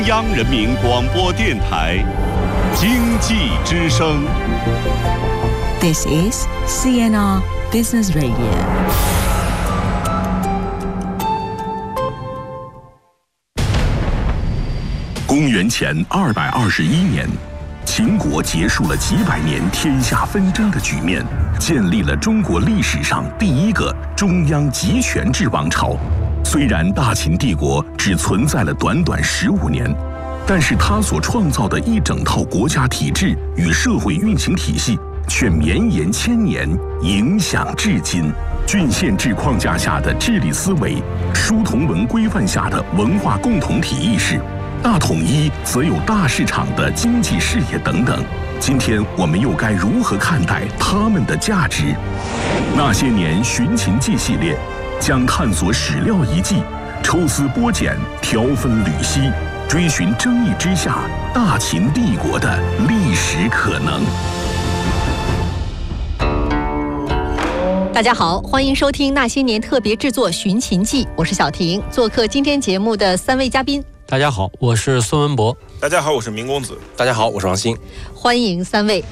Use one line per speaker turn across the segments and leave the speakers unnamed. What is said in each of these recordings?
央人民广播电台经济之声。
This is CNR Business Radio。
公元前221年，秦国结束了几百年天下纷争的局面，建立了中国历史上第一个中央集权制王朝。虽然大秦帝国只存在了短短15年，但是它所创造的一整套国家体制与社会运行体系却绵延千年，影响至今。郡县制框架下的治理思维，书同文规范下的文化共同体意识，大统一则有大市场的经济视野等等。今天我们又该如何看待它们的价值？那些年寻秦记系列将探索史料遗迹，抽丝剥茧，条分缕析，追寻争议之下大秦帝国的历史可能。
大家好，欢迎收听那些年特别制作《寻秦记》，我是小婷。做客今天节目的3位嘉宾。
大家好，我是孙文博。
大家好，我是明公子。
大家好，我是王鑫。
欢迎3位。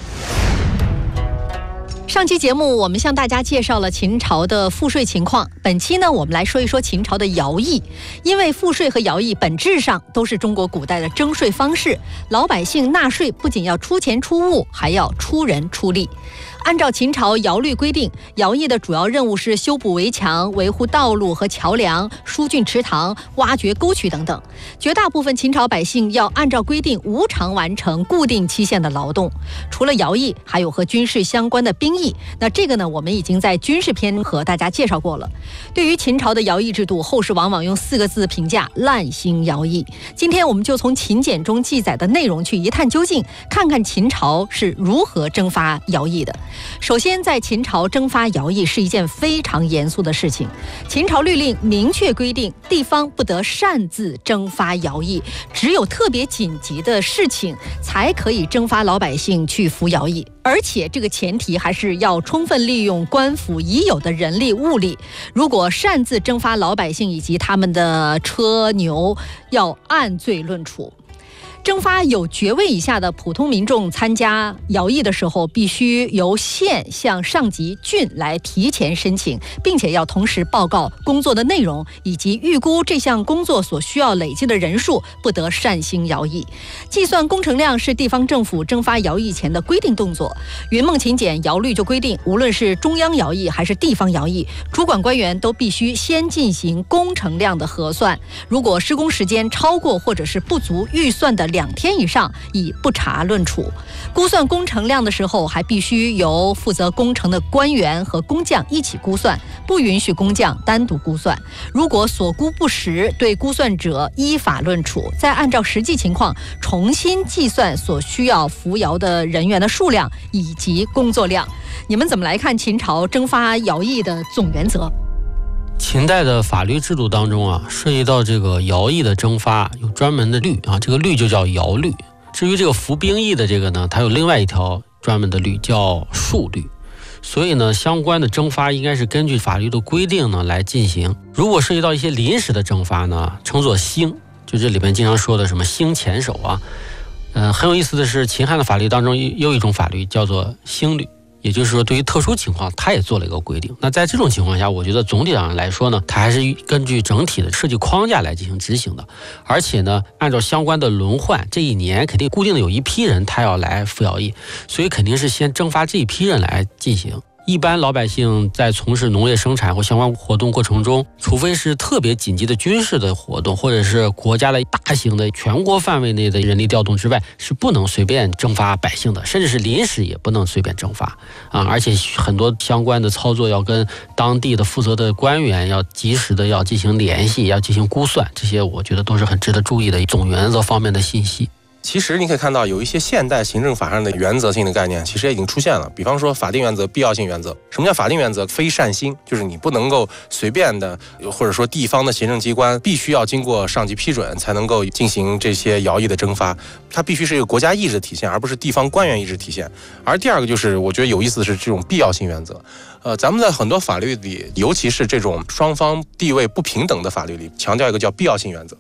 上期节目我们向大家介绍了秦朝的赋税情况，本期呢我们来说一说秦朝的徭役。因为赋税和徭役本质上都是中国古代的征税方式，老百姓纳税不仅要出钱出物，还要出人出力。按照秦朝徭律规定，徭役的主要任务是修补围墙、维护道路和桥梁、疏浚池塘、挖掘沟渠等等。绝大部分秦朝百姓要按照规定无偿完成固定期限的劳动。除了徭役，还有和军事相关的兵役。那这个呢，我们已经在军事篇和大家介绍过了。对于秦朝的徭役制度，后世往往用4个字评价：滥行徭役。今天我们就从秦简中记载的内容去一探究竟，看看秦朝是如何征发徭役的。首先，在秦朝征发徭役是一件非常严肃的事情。秦朝律令明确规定，地方不得擅自征发徭役，只有特别紧急的事情才可以征发老百姓去服徭役。而且这个前提还是要充分利用官府已有的人力物力。如果擅自征发老百姓以及他们的车牛，要按罪论处。征发有爵位以下的普通民众参加徭役的时候，必须由县向上级郡来提前申请，并且要同时报告工作的内容以及预估这项工作所需要累积的人数，不得擅行徭役。计算工程量是地方政府征发徭役前的规定动作。云梦秦简徭律就规定，无论是中央徭役还是地方徭役，主管官员都必须先进行工程量的核算，如果施工时间超过或者是不足预算的2天以上，以不查论处。估算工程量的时候，还必须由负责工程的官员和工匠一起估算，不允许工匠单独估算。如果所估不实，对估算者依法论处，再按照实际情况重新计算所需要服徭的人员的数量以及工作量。你们怎么来看秦朝征发徭役的总原则？
秦代的法律制度当中啊，涉及到这个徭役的征发有专门的律啊，这个律就叫徭律。至于这个服兵役的这个呢，它有另外一条专门的律叫戍律。所以呢，相关的征发应该是根据法律的规定呢来进行。如果涉及到一些临时的征发呢，称作兴，就这里面经常说的什么兴前手啊。很有意思的是，秦汉的法律当中又有一种法律叫做兴律。也就是说，对于特殊情况，它也做了一个规定。那在这种情况下，我觉得总体上来说呢，它还是根据整体的设计框架来进行执行的。而且呢，按照相关的轮换，这一年肯定固定的有一批人他要来服徭役，所以肯定是先征发这一批人来进行。一般老百姓在从事农业生产或相关活动过程中，除非是特别紧急的军事的活动，或者是国家的大型的全国范围内的人力调动之外，是不能随便征发百姓的，甚至是临时也不能随便征发啊！而且很多相关的操作要跟当地的负责的官员要及时的要进行联系，要进行估算，这些我觉得都是很值得注意的总原则方面的信息。
其实你可以看到，有一些现代行政法上的原则性的概念，其实也已经出现了。比方说法定原则、必要性原则。什么叫法定原则？非善兴，就是你不能够随便的，或者说地方的行政机关必须要经过上级批准才能够进行这些徭役的征发，它必须是一个国家意志的体现，而不是地方官员意志体现。而第二个就是我觉得有意思的是这种必要性原则。咱们在很多法律里，尤其是这种双方地位不平等的法律里，强调一个叫必要性原则。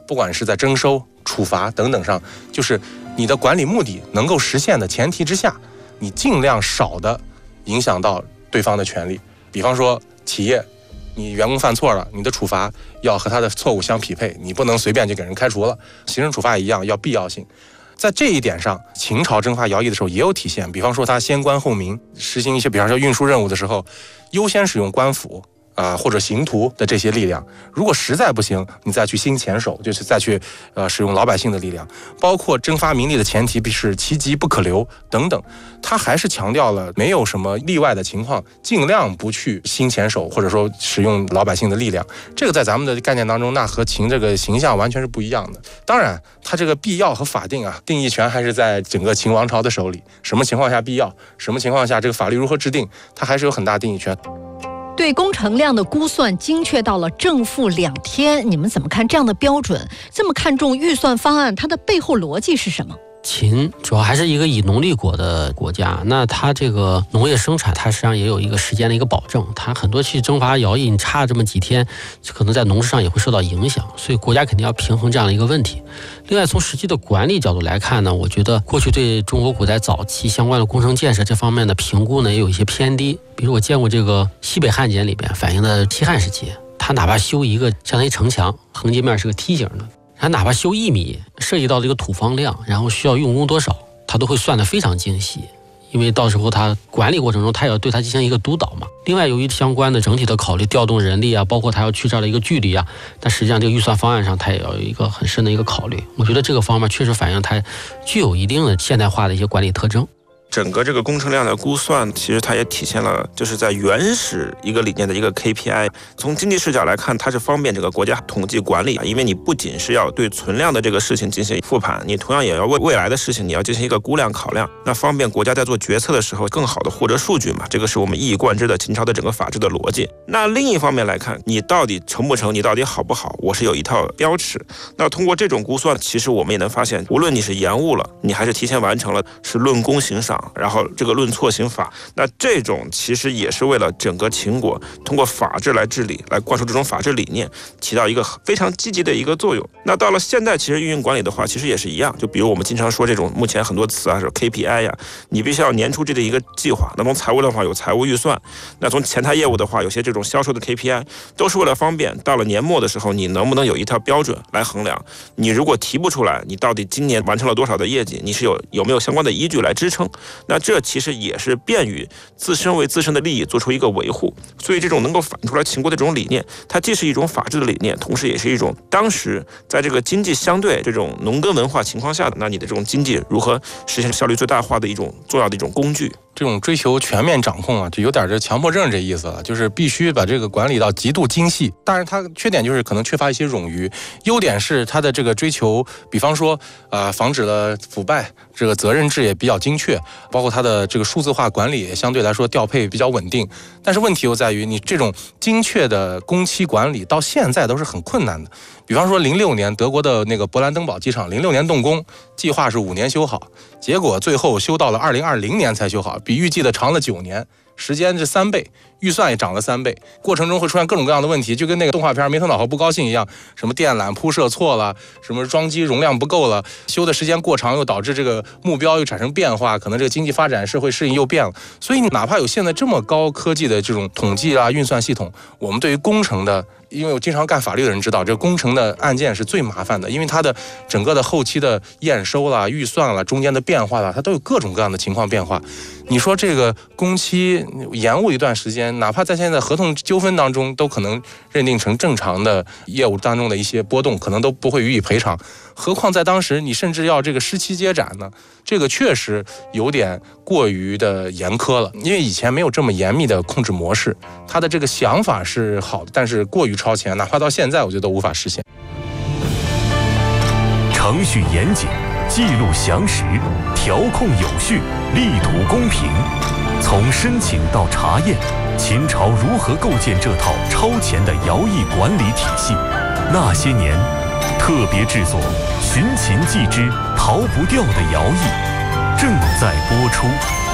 不管是在征收、处罚等等上，就是你的管理目的能够实现的前提之下，你尽量少的影响到对方的权利。比方说企业，你员工犯错了，你的处罚要和他的错误相匹配，你不能随便就给人开除了。行政处罚也一样，要必要性。在这一点上，秦朝征发徭役的时候也有体现。比方说他先官后民，实行一些比方说运输任务的时候，优先使用官府或者刑徒的这些力量，如果实在不行，你再去兴遣守，就是再去使用老百姓的力量，包括征发民力的前提必是其疾不可留等等，他还是强调了没有什么例外的情况，尽量不去兴遣守或者说使用老百姓的力量。这个在咱们的概念当中，那和秦这个形象完全是不一样的。当然，他这个必要和法定定义权还是在整个秦王朝的手里，什么情况下必要，什么情况下这个法律如何制定，它还是有很大定义权。
对工程量的估算精确到了正负2天，你们怎么看这样的标准？这么看重预算方案，它的背后逻辑是什么？
秦主要还是一个以农立国的国家，那它这个农业生产，它实际上也有一个时间的一个保证，它很多去征发徭役，你差这么几天，可能在农事上也会受到影响，所以国家肯定要平衡这样的一个问题。另外，从实际的管理角度来看呢，我觉得过去对中国古代早期相关的工程建设这方面的评估呢，也有一些偏低。比如我见过这个西北汉简里边反映的西汉时期，它哪怕修一个相当于城墙，横截面是个梯形的，它哪怕修1米，涉及到这个土方量，然后需要用工多少，它都会算得非常精细。因为到时候它管理过程中，它也要对它进行一个督导嘛。另外，由于相关的整体的考虑，调动人力包括它要去这儿的一个距离但实际上这个预算方案上，它也要有一个很深的一个考虑。我觉得这个方面确实反映它具有一定的现代化的一些管理特征。
整个这个工程量的估算，其实它也体现了就是在原始一个理念的一个 KPI。从经济视角来看，它是方便这个国家统计管理，因为你不仅是要对存量的这个事情进行复盘，你同样也要为未来的事情你要进行一个估量考量，那方便国家在做决策的时候更好的获得数据嘛。这个是我们一以贯之的秦朝的整个法治的逻辑。那另一方面来看，你到底成不成，你到底好不好，我是有一套标尺。那通过这种估算，其实我们也能发现，无论你是延误了，你还是提前完成了，是论功行赏，然后这个论错行法，那这种其实也是为了整个秦国通过法治来治理，来灌输这种法治理念，起到一个非常积极的一个作用。那到了现代，其实运营管理的话，其实也是一样。就比如我们经常说这种目前很多词是 KPI 你必须要年初制的一个计划。那从财务的话有财务预算，那从前台业务的话有些这种销售的 KPI， 都是为了方便到了年末的时候，你能不能有一套标准来衡量。你如果提不出来，你到底今年完成了多少的业绩，你是有没有相关的依据来支撑？那这其实也是便于自身为自身的利益做出一个维护。所以这种能够反出来秦国的这种理念，它既是一种法治的理念，同时也是一种当时在这个经济相对这种农耕文化情况下的，那你的这种经济如何实现效率最大化的一种重要的一种工具。
这种追求全面掌控就有点这强迫症这意思了，就是必须把这个管理到极度精细。当然它缺点就是可能缺乏一些冗余，优点是它的这个追求，比方说防止了腐败，这个责任制也比较精确，包括它的这个数字化管理也相对来说调配比较稳定。但是问题又在于你这种精确的工期管理到现在都是很困难的。比方说06年德国的那个勃兰登堡机场06年动工，计划是5年修好，结果最后修到了2020年才修好，比预计的长了9年，时间是3倍，预算也涨了3倍，过程中会出现各种各样的问题，就跟那个动画片没头脑和不高兴一样，什么电缆铺设错了，什么装机容量不够了，修的时间过长又导致这个目标又产生变化，可能这个经济发展社会适应又变了。所以哪怕有现在这么高科技的这种统计运算系统，我们对于工程的，因为我经常干法律的人知道，这个工程的案件是最麻烦的，因为它的整个的后期的验收啦、预算啦、中间的变化啦，它都有各种各样的情况变化。你说这个工期延误一段时间，哪怕在现在合同纠纷当中，都可能认定成正常的业务当中的一些波动，可能都不会予以赔偿。何况在当时，你甚至要这个失期接展呢，这个确实有点过于的严苛了。因为以前没有这么严密的控制模式，他的这个想法是好的，但是过于超前，哪怕到现在，我觉得都无法实现。
程序严谨，记录详实，调控有序，力图公平。从申请到查验，秦朝如何构建这套超前的徭役管理体系？那些年，特别制作《寻秦记之逃不掉的徭役》正在播出。